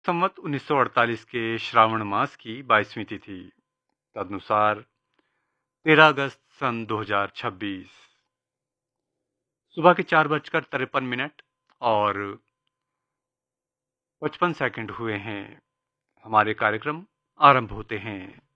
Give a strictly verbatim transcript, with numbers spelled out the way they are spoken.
संवत उन्नीस सौ अड़तालीस के श्रावण मास की बाईसवीं तिथि, तदनुसार तेरह अगस्त सन दो हज़ार छब्बीस, सुबह के चार बजकर तिरपन मिनट और पचपन सेकंड हुए हैं। हमारे कार्यक्रम आरंभ होते हैं।